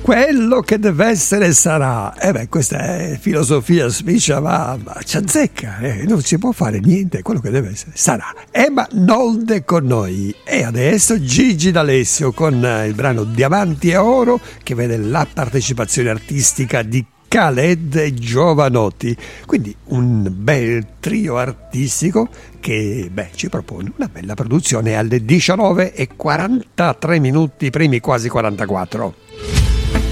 quello che deve essere sarà. Questa è filosofia spiccia, ma ci azzecca, non si può fare niente, quello che deve essere sarà. Ma Nolde con noi. E adesso Gigi D'Alessio con il brano Diamanti e Oro, che vede la partecipazione artistica di Khaled e Giovanotti, quindi un bel trio artistico che ci propone una bella produzione alle 19:43, primi quasi 44.